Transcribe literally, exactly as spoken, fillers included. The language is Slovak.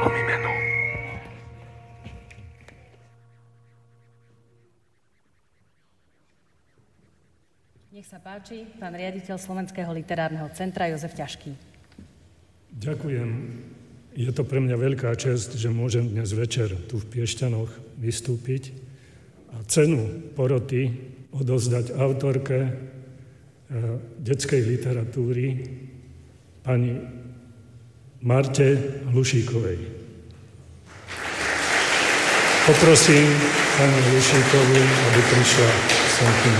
Pomimeno. Nech sa páči, pán riaditeľ Slovenského literárneho centra Jozef Ťažký. Ďakujem. Je to pre mňa veľká česť, že môžem dnes večer tu v Piešťanoch vystúpiť a cenu poroty odozdať autorke detskej literatúry pani Marte Hlušíkovej. Poprosím pani Hlušíkovú, aby prišla sem k